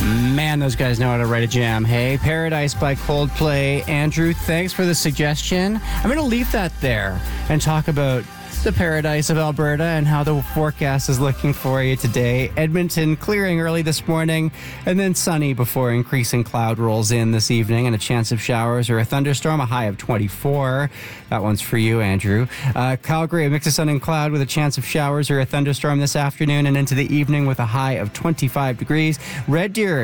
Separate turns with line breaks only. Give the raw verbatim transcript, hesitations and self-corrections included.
Man, those guys know how to write a jam. Hey, Paradise by Coldplay. Andrew, thanks for the suggestion. I'm going to leave that there and talk about the paradise of Alberta and how the forecast is looking for you today. Edmonton clearing early this morning and then sunny before increasing cloud rolls in this evening and a chance of showers or a thunderstorm, a high of twenty-four. That one's for you, Andrew. Uh, Calgary, a mix of sun and cloud with a chance of showers or a thunderstorm this afternoon and into the evening with a high of twenty-five degrees. Red Deer,